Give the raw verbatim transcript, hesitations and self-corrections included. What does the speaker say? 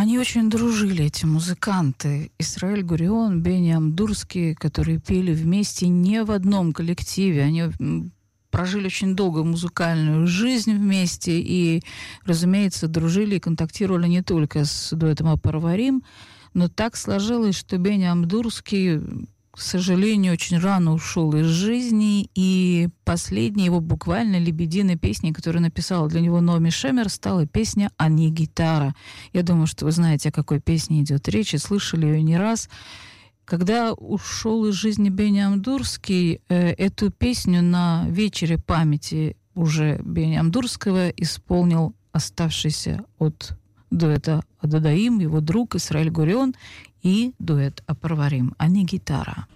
Они очень дружили, эти музыканты. Исраэль Гурион, Бени Амдурский, которые пели вместе не в одном коллективе. Они прожили очень долго музыкальную жизнь вместе и, разумеется, дружили и контактировали не только с дуэтом «Апарварим», но так сложилось, что Бени Амдурский, к сожалению, очень рано ушел из жизни, и последней его буквально лебединой песней, которую написала для него Наоми Шемер, стала песня «Ани гитара». Я думаю, что вы знаете, о какой песне идет речь, и слышали ее не раз. Когда ушел из жизни Бени Амдурский, э, эту песню на вечере памяти уже Бени Амдурского исполнил оставшийся от дуэта Ададаим, его друг Исраэль Гурион, и дуэт «Апарварим», «Ани гитара».